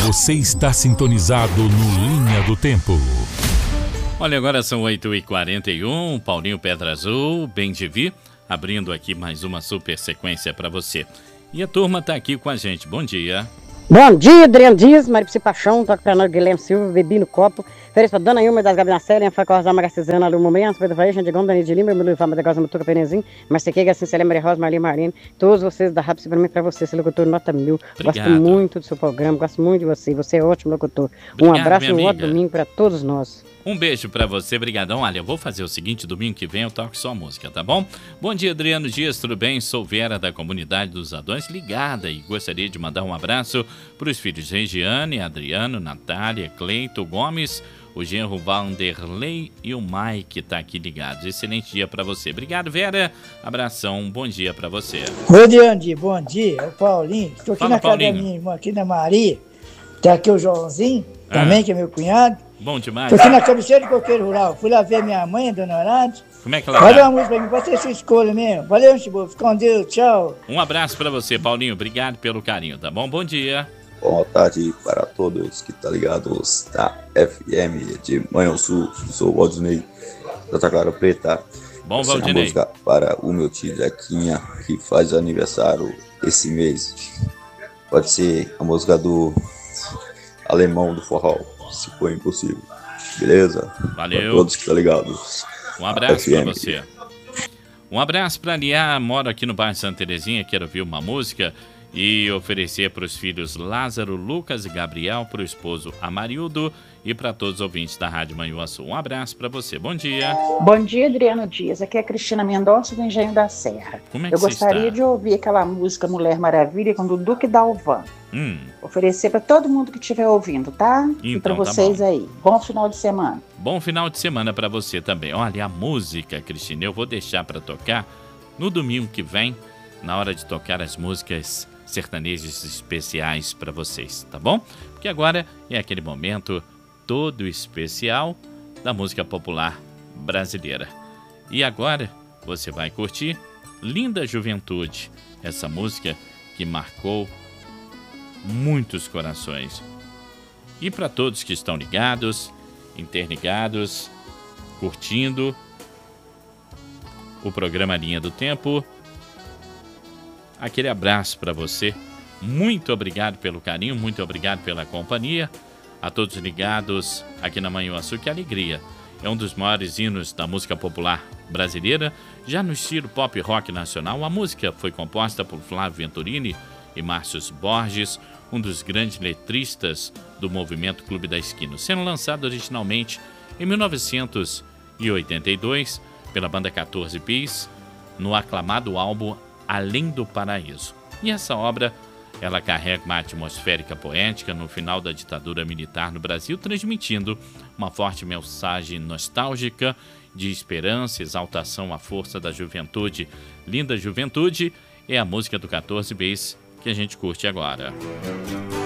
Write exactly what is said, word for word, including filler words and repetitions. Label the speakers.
Speaker 1: Você está sintonizado no Linha do Tempo.
Speaker 2: Olha, agora são oito e quarenta e um, Paulinho Pedra Azul, bem de vir, abrindo aqui mais uma super sequência para você. E a turma está aqui com a gente. Bom dia.
Speaker 3: Bom dia, Adriano Dias, Maripci Paixão, toque para nós, Guilherme Silva, bebi no copo. Feliz para Dona Ilma das Gabinacélia, Facor Zama Garcesana, Lu Momentos, Pedro Faria, Gente Gomes, Dani de Lima, Milu Fama da Goza Mutuca Penezinho, Marcequega, Cincelé, Maria Rosa, Marli Marlene, todos vocês da Rápido, para mim, para você, esse locutor nota mil.
Speaker 2: Obrigado.
Speaker 3: Gosto muito do seu programa, gosto muito de você, você é ótimo locutor.
Speaker 2: Obrigado,
Speaker 3: um abraço e um
Speaker 2: minha
Speaker 3: ótimo
Speaker 2: amiga.
Speaker 3: domingo para todos nós.
Speaker 2: Um beijo pra você, brigadão. Olha, eu vou fazer o seguinte, domingo que vem eu toco só música, tá bom? Bom dia, Adriano Dias, tudo bem? Sou Vera da comunidade dos Adões, ligada, e gostaria de mandar um abraço pros filhos Regiane, Adriano, Natália, Cleito Gomes, o genro Vanderlei e o Mike tá aqui ligados. Excelente dia pra você. Obrigado, Vera. Abração, bom dia pra você.
Speaker 4: Oi, Diandi, bom dia. É o Paulinho. Estou aqui
Speaker 2: Fala,
Speaker 4: na casa
Speaker 2: Paulinho.
Speaker 4: da minha irmã, aqui na Maria. Tá aqui o Joãozinho,
Speaker 2: Ah.
Speaker 4: também, que é meu cunhado.
Speaker 2: Bom demais.
Speaker 4: Estou aqui na cabeceira do Coqueiro Rural. Fui lá ver minha mãe, Dona Horácio.
Speaker 2: Como é que ela
Speaker 4: Vai dar
Speaker 2: tá?
Speaker 4: uma música pra mim, pode ser sua escolha mesmo. Valeu, Chibu. Fica com Deus, tchau.
Speaker 2: Um abraço pra você, Paulinho. Obrigado pelo carinho, tá bom? Bom dia.
Speaker 5: Boa tarde para todos que estão ligados da F M de Manhã Sul. Sou o Valdinei da Taquara Preta.
Speaker 2: Bom,
Speaker 5: Essa é uma
Speaker 2: Valdinei.
Speaker 5: música para o meu tio Zequinha, que faz aniversário esse mês. Pode ser a música do Alemão do Forró, se for impossível. Beleza?
Speaker 2: Valeu.
Speaker 5: Para todos que estão ligados.
Speaker 2: Um abraço
Speaker 5: F
Speaker 2: pra
Speaker 5: M.
Speaker 2: você. Um abraço pra Lia, moro aqui no bairro Santa Terezinha, quero ouvir uma música e oferecer para os filhos Lázaro, Lucas e Gabriel, para o esposo Amarildo e para todos os ouvintes da Rádio Manhuaçu. Um abraço para você. Bom dia.
Speaker 6: Bom dia, Adriano Dias. Aqui é a Cristina Mendonça, do Engenho da Serra.
Speaker 2: Como é que
Speaker 6: Eu
Speaker 2: você
Speaker 6: gostaria
Speaker 2: está?
Speaker 6: de ouvir aquela música Mulher Maravilha com o Duque Dalvan.
Speaker 2: Hum,
Speaker 6: Oferecer para todo mundo que estiver ouvindo, tá? e para
Speaker 2: Então, tá
Speaker 6: vocês
Speaker 2: bom.
Speaker 6: aí. Bom final de semana.
Speaker 2: bom final de semana para você também. Olha, a música, Cristina, eu vou deixar para tocar no domingo que vem, na hora de tocar as músicas sertanejos especiais para vocês, tá bom? Porque agora é aquele momento todo especial da música popular brasileira. E agora você vai curtir Linda Juventude, essa música que marcou muitos corações. E para todos que estão ligados, interligados, curtindo o programa Linha do Tempo, aquele abraço para você. Muito obrigado pelo carinho, muito obrigado pela companhia. A todos ligados aqui na Manhuaçu, que alegria. É um dos maiores hinos da música popular brasileira, já no estilo pop rock nacional. A música foi composta por Flávio Venturini e Márcio Borges, um dos grandes letristas do movimento Clube da Esquina, sendo lançado originalmente em mil novecentos e oitenta e dois pela banda quatorze Bis, no aclamado álbum Além do Paraíso. E essa obra, ela carrega uma atmosférica poética no final da ditadura militar no Brasil, transmitindo uma forte mensagem nostálgica de esperança, exaltação à força da juventude. Linda Juventude é a música do quatorze Bis que a gente curte agora.